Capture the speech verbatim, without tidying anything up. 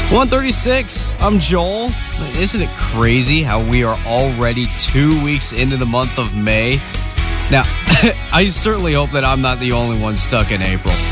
one thirty-six, I'm Joel. Isn't it crazy how we are already two weeks into the month of May? Now, I certainly hope that I'm not the only one stuck in April.